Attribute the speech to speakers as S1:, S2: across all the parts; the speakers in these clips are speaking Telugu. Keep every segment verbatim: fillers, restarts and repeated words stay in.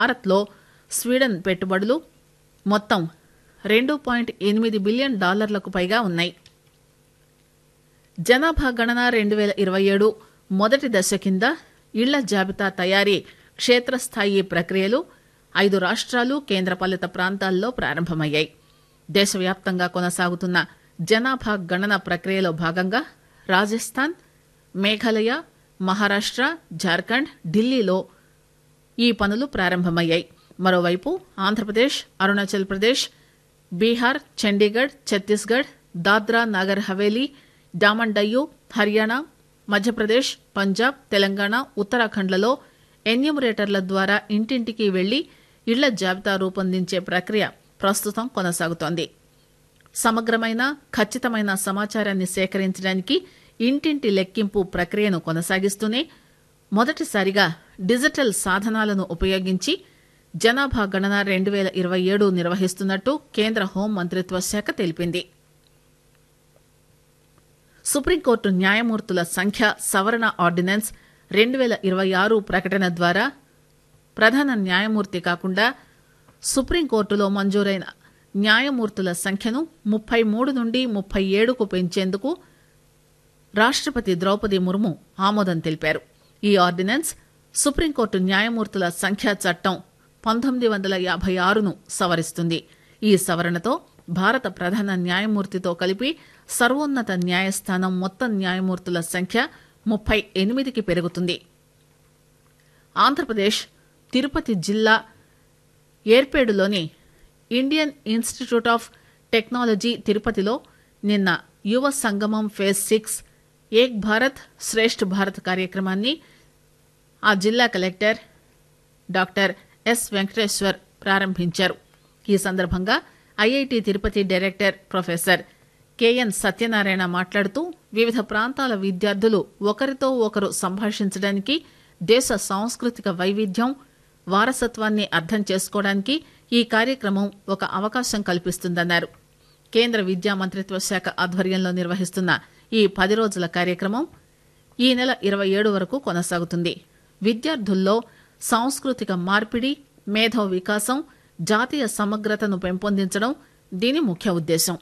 S1: భారత్లో స్వీడన్ పెట్టుబడులు మొత్తం రెండు పాయింట్ ఎనిమిది బిలియన్ డాలర్లకు పైగా ఉన్నాయి. జనాభా గణన రెండు వేల ఇరవై ఏడు మొదటి దశ కింద ఇళ్ల జాబితా తయారీ క్షేత్రస్థాయి ప్రక్రియలు ఐదు రాష్ట్రాలు కేంద్రపాలిత ప్రాంతాల్లో ప్రారంభమయ్యాయి. దేశవ్యాప్తంగా కొనసాగుతున్న జనాభా గణన ప్రక్రియలో భాగంగా రాజస్థాన్, మేఘాలయ, మహారాష్ట్ర, జార్ఖండ్, ఢిల్లీలో ఈ పనులు ప్రారంభమయ్యాయి. మరోవైపు ఆంధ్రప్రదేశ్, అరుణాచల్ ప్రదేశ్, బీహార్, చండీగఢ్, ఛత్తీస్గఢ్, దాద్రా నగర్ హవేలీ, డామన్ డయ్యూ, హర్యానా, మధ్యప్రదేశ్, పంజాబ్, తెలంగాణ, ఉత్తరాఖండ్లలో ఎన్యూమరేటర్ల ద్వారా ఇంటింటికి వెళ్లి ఇళ్ల జాబితా రూపొందించే ప్రక్రియ ప్రస్తుతం కొనసాగుతోంది. సమగ్రమైన ఖచ్చితమైన సమాచారాన్ని సేకరించడానికి ఇంటింటి లెక్కింపు ప్రక్రియను కొనసాగిస్తూనే మొదటిసారిగా డిజిటల్ సాధనాలను ఉపయోగించి జనాభా గణన రెండు వేల ఇరవై ఏడు నిర్వహిస్తున్నట్టు కేంద్ర హోం మంత్రిత్వ శాఖ తెలిపింది. సుప్రీంకోర్టు న్యాయమూర్తుల సంఖ్య సవరణ ఆర్డినెన్స్ రెండు వేల ఇరవై ఆరు ప్రకటన ద్వారా ప్రధాన న్యాయమూర్తి కాకుండా సుప్రీంకోర్టులో మంజూరైన న్యాయమూర్తుల సంఖ్యను ముప్పై మూడు నుండి ముప్పై ఏడుకు పెంచేందుకు రాష్టపతి ద్రౌపది ముర్ము ఆమోదం తెలిపారు. ఈ ఆర్డినెన్స్ సుప్రీంకోర్టు న్యాయమూర్తుల సంఖ్యా చట్టం పంతొమ్మిది వందల యాభై ఆరును సవరిస్తుంది. ఈ సవరణతో భారత ప్రధాన న్యాయమూర్తితో కలిపి సర్వోన్నత న్యాయస్థానం మొత్తం న్యాయమూర్తుల సంఖ్య ముప్పై ఎనిమిదికి పెరుగుతుంది. ఆంధ్రప్రదేశ్ తిరుపతి జిల్లా ఏర్పేడులోని ఇండియన్ ఇన్స్టిట్యూట్ ఆఫ్ టెక్నాలజీ తిరుపతిలో నిన్న యువ సంగమం ఫేజ్ సిక్స్ ఏక్ భారత్ శ్రేష్ఠ భారత్ కార్యక్రమాన్ని ఆ జిల్లా కలెక్టర్ డాక్టర్ ఎస్ వెంకటేశ్వర్ ప్రారంభించారు. ఈ సందర్భంగా IIT Tirupati director professor KN Satyanarayana మాట్లాడుతూ వివిధ ప్రాంతాల విద్యార్థులు ఒకరితో ఒకరు సంభాషించడానికి, దేశ సాంస్కృతిక వైవిధ్యం, వారసత్వాన్ని అర్థం చేసుకోవడానికి ఈ కార్యక్రమం ఒక అవకాశం కల్పిస్తుందన్నారు. కేంద్ర విద్యా మంత్రిత్వ శాఖ ఆధ్వర్యంలో నిర్వహిస్తున్న ఈ పది రోజుల కార్యక్రమం ఈ నెల ఇరవై ఏడు వరకు కొనసాగుతుంది. విద్యార్థుల్లో సాంస్కృతిక మార్పిడి, మేధో వికాసం, జాతీయ సమగ్రతను పెంపొందించడం దీని ముఖ్య ఉద్దేశం.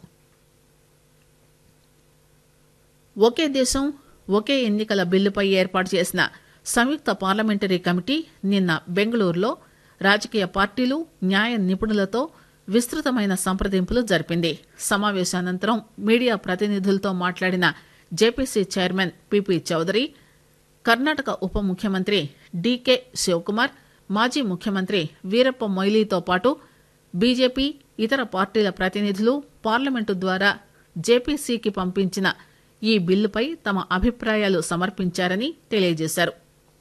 S1: ఒకే దేశం ఒకే ఎన్నికల బిల్లుపై ఏర్పాటు చేసిన సంయుక్త పార్లమెంటరీ కమిటీ నిన్న బెంగళూరులో రాజకీయ పార్టీలు, న్యాయ నిపుణులతో విస్తృతమైన సంప్రదింపులు జరిపింది. సమావేశానంతరం మీడియా ప్రతినిధులతో మాట్లాడిన JPC chairman PP Chowdary, Karnataka ఉప ముఖ్యమంత్రి డీకే శివకుమార్, మాజీ ముఖ్యమంత్రి వీరప్ప మొయిలీతో పాటు బీజేపీ, ఇతర పార్టీల ప్రతినిధులు పార్లమెంటు ద్వారా జేపీసీకి పంపించిన ఈ బిల్లుపై తమ అభిప్రాయాలు సమర్పించారని తెలియజేశారు.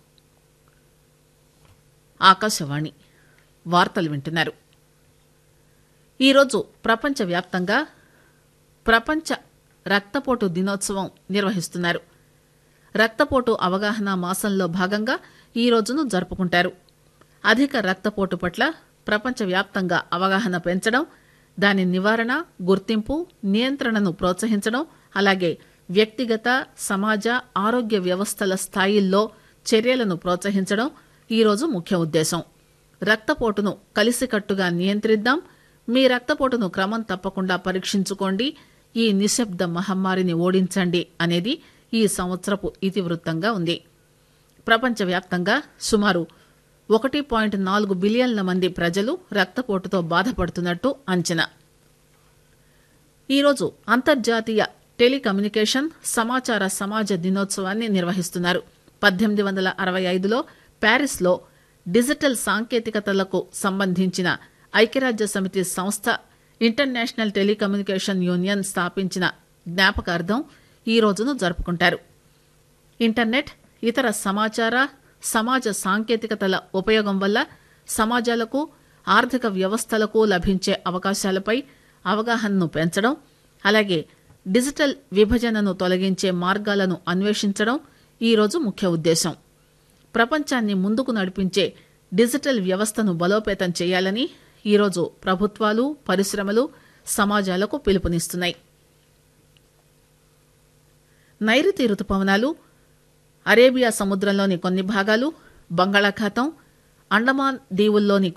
S1: ఆకాశవాణి వార్తలు వింటున్నారు. ఈరోజు ప్రపంచవ్యాప్తంగా ప్రపంచ రక్తపోటు దినోత్సవం నిర్వహిస్తున్నారు. రక్తపోటు అవగాహన మాసంలో భాగంగా ఈ రోజును జరుపుకుంటారు. అధిక రక్తపోటు పట్ల ప్రపంచవ్యాప్తంగా అవగాహన పెంచడం, దాని నివారణ, గుర్తింపు, నియంత్రణను ప్రోత్సహించడం, అలాగే వ్యక్తిగత, సమాజ ఆరోగ్య వ్యవస్థల స్థాయిల్లో చర్యలను ప్రోత్సహించడం ఈరోజు ముఖ్య ఉద్దేశం. రక్తపోటును కలిసికట్టుగా నియంత్రిద్దాం, మీ రక్తపోటును క్రమం తప్పకుండా పరీక్షించుకోండి, ఈ నిశ్శబ్ద మహమ్మారిని ఓడించండి అనేది ఈ సంవత్సరపు ఇతివృత్తంగా ఉంది. ప్రపంచవ్యాప్తంగా సుమారు ఒకటి పాయింట్ నాలుగు బిలియన్ల మంది ప్రజలు రక్తపోటుతో బాధపడుతున్నట్టు అంచనా. ఈరోజు అంతర్జాతీయ టెలికమ్యూనికేషన్ సమాచార సమాజ దినోత్సవాన్ని నిర్వహిస్తున్నారు. పద్దెనిమిది వందల అరవై ఐదులో ప్యారిస్లో డిజిటల్ సాంకేతికతలకు సంబంధించిన ఐక్యరాజ్య సమితి సంస్థ ఇంటర్నేషనల్ టెలికమ్యూనికేషన్ యూనియన్ స్థాపించిన జ్ఞాపకార్థం ఈ రోజును జరుపుకుంటారు. ఇంటర్నెట్, ఇతర సమాచార సమాజ సాంకేతికతల ఉపయోగం వల్ల సమాజాలకు, ఆర్థిక వ్యవస్థలకు లభించే అవకాశాలపై అవగాహనను పెంచడం, అలాగే డిజిటల్ విభజనను తొలగించే మార్గాలను అన్వేషించడం ఈరోజు ముఖ్య ఉద్దేశం. ప్రపంచాన్ని ముందుకు నడిపించే డిజిటల్ వ్యవస్థను బలోపేతం చేయాలని ఈరోజు ప్రభుత్వాలు, పరిశ్రమలు సమాజాలకు పిలుపునిస్తున్నాయి. నైరుతి రుతుపవనాలు, అరేబియా సముద్రంలోని కొన్ని భాగాలు, బంగాళాఖాతం, అండమాన్ దీవుల్లోని